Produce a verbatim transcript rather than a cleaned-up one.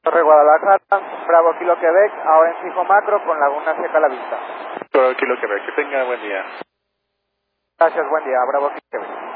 Torre Guadalajara, Bravo Kilo Quebec, ahora en fijo macro con Laguna Seca a la vista. Bravo Kilo Quebec, que tenga buen día. Gracias, buen día, Bravo Kilo Quebec.